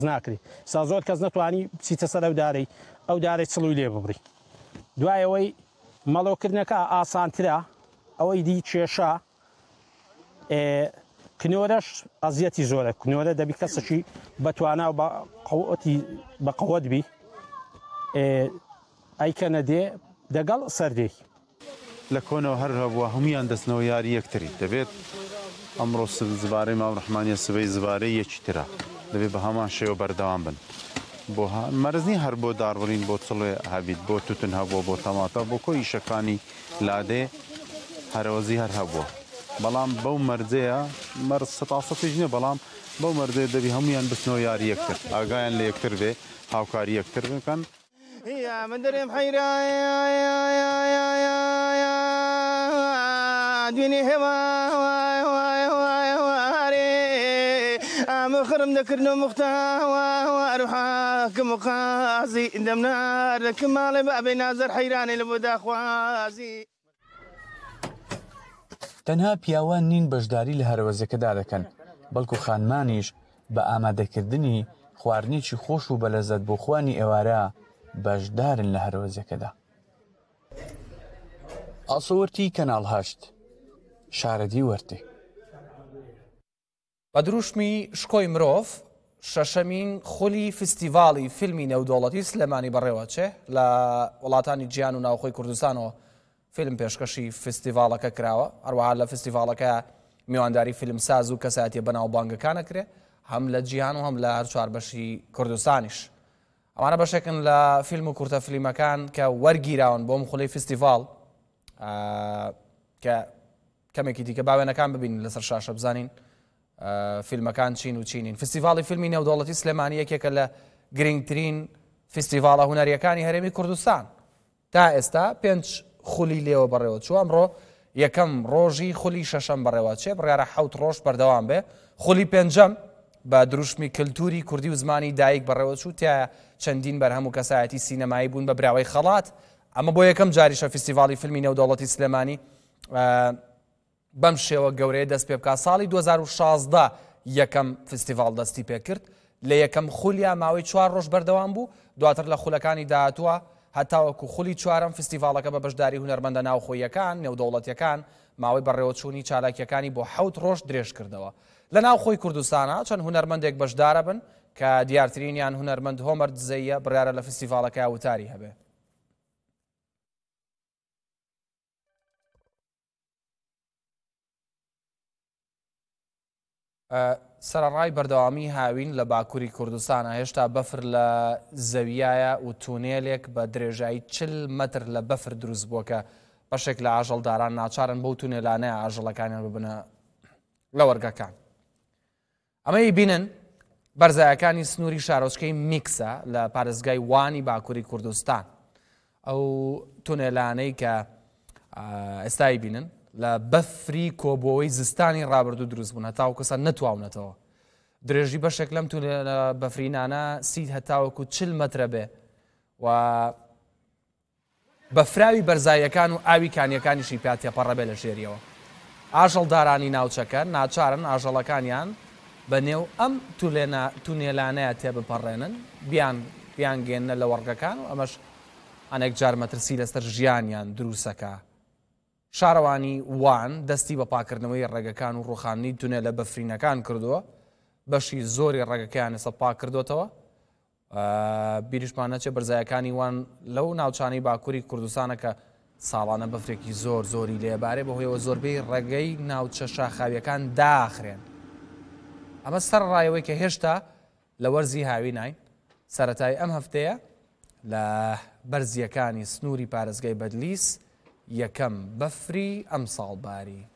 ناکری سا زۆر کەس نەتوانی بچیتە سەر ئەو دارەی چڵوی لێ ببڕی دوایەوەی مەڵۆکردنەکە ئاسانترە ئەوەی دی کێشە کنۆرەش ئەزیەتی زۆرە کنۆرە دەبی کەسێکی بەتوانە و بە قەوەت بی ئەیکەنە دێ دەگەڵ سەردەی لە کۆنەوە هەر هەبووە هەمویان دەستنەوە یاری یەکتری دەبێت ئەمڕۆ زبارەی ماو ڕەحمانیە سبەی زبارەی یەکی ترە دەبێت بە هەمان شێوە بەردەوام بن بۆ مەرزنی هەر بۆ داربڕین بۆ چڵێ هەبیت بۆ توتن هەبووە بۆ تەماتە بۆ کۆی شەکانی لادێ هەرەوەزی هەر هەبووە بەڵام بەو مەرجەیە مەرز سەتاسەتیش نیە بەڵام بەو مەرجەیە دەبی هەمویان بستنەوە یاری یەکتر ئاگایان لە یەکتر بێ هاوکاری یەکتر بکەن من دەرێم حەیرە دوێنێ هێوارێ ئەمە خڕم دەکردنەوە مختاوەروحاکەم و قازی دەمنار دەکەم ماڵێ بابێ نازەر حەیرانێ لە بۆ داخوازی تەنها پیاوان نین بەشداری لە هەرەوەزەکەدا دەکەن بەڵکو خانمانیش بە ئامادەکردنی خواردنێکی خۆش و بەلەزەت بۆ خوانی ئێوارە بەشدارن لە هەرەوەزەکەدا. ئاسۆوەرتی کەناڵ هەشت شارەدی وەرتێ بە دروشمی شکۆی مرۆڤ شەشەمین خولی فستیڤاڵی فیلمی نێودوڵەتی سلێمانی بەڕێوەچێ لە وڵاتانی گیان و ناوخۆی کوردستانەوە فیلم پێشکەشی فستیڤاڵەکە کراوە هەروەها لە فستیڤاڵەکە میوانداری فیلمساز و کەسایەتیە بەناوبانگەکانە کرێ هەم لە جیهان و هەم لە هەر چوار بەشی کوردستانیش ئەوانە بەشێکن لە فیلم و کورتە فیلمەکان کە وەرگیراون بۆم خولی فستیڤاڵ کە کەمێکی دیکە باوێنەکان ببین لەسەر شاشە بزانین فیلمەکان چین و چینین فستیڤاڵی فیلمی نێودوڵەتی سلێمانی یەکێکە لە گرنگترین فستیڤاڵە هونەریەکانی هەرێمی کوردستان تا ئێستا 5 خولی لێوە بەڕێوە چوە ئەمڕۆ یەکەم ڕۆژی خولی شەشەم بەڕێوە چێ بڕیارە 7 ڕۆژ بەردەوام بێ خولی پێنجەم بە دروشمی کللتوری کوردی و زمانی دایک بەڕێوە چوو تایە چەندین بەرهەم و کەسایەتی سینەمایی بوون بە براوەی خەڵات ئەمە بۆ یەکەم جاریشە فستیڤاڵی فیلمی نێودوڵەتی سلێمانی بەم شێوە گەورەیە دەست پێ بکات ساڵی 2016 یەکەم فستیڤاڵ دەستی پێ کرد لە یەکەم خولیا ماوەی 4 ڕۆژ بەردەوام بوو دواتر لە خولەکانی داهاتووە هەتاوەکو خولی چوارەم فستیڤاڵەکە بە بەشداری هونەرمەندە ناوخۆیەکان نێودەوڵەتیەکان ماوەی بەڕێوەچوونی چالاکیەکانی بۆ 7 ڕۆژ درێژ کردەوە لە ناوخۆی کوردستانە چەند هونەرمەندێک بەشدارە بن کە دیارترینیان هونەرمەند هۆمەر دزەیە بڕیارە لە فستیڤاڵەکە وتاری هەبێ سەرڕای بەردەوامی هاوین لە باکووری کوردستانە هێشتا بەفر لە زەویایە و تونێلێک بە درێژایی 40 مەتر لە بەفر دروست بووە کە بەشێک لە ئاژەڵداران ناچارن بەو تونێلانەیە ئاژەڵەکانیان ببنە لە وەرگەکان ئەمەی بینن بەرزایەکانی سنووری شارۆچکەی میکسە لە پارێزگای وانی باکووری کوردستان ئەو تونێلانەی کە ئێستای بینن لە بەفری کۆبەوەی زستانی ڕابردوو دروست بوون هەتاو کەسە نەتواونەتەوە درێژی بەشێک لەم تونێلە بەفرینانە سید هەتاوەکو 40 مەترە بێ و بەفراوی بەرزایەکان و ئاوی کانیەکانیشی پیاتێپەڕەبێ لە ژێریەوە ئاژەڵدارانی ناوچەکە ناچارن ئاژەڵەکانیان بە نێو ئەم تونێلانەیە تێبپەڕێنن بیان گێنە لە وەرگەکان و ئەمەش ئەنێک جار مەترسی لەسەر ژیانیان دروستەکە شارەوانی وان دەستی بە پاکردنەوەی ڕێگەکان و ڕوخاندنی تونێلە بەفرینەکان کردووە بەشی زۆری ڕێگەکەیان ئێستا پاک کردوتەوە بیریشمان نەچێ بەرزایەکانی وان لەو ناوچانەی باکووری کوردستانە کە ساڵانە بەفرێکی زۆری لێبارێ بەهۆیەوە زۆربەی ڕێگەی ناوچە شاخاویەکان داخرێن ئەمە سەر ڕایەوەی کە هێشتا لە وەرزی هاوی ناین سەرەتای ئەم هەفتەیە لە بەرزیەکانی سنووری پارێزگای بەدلیس یەکەم بەفری ئەم ساڵباری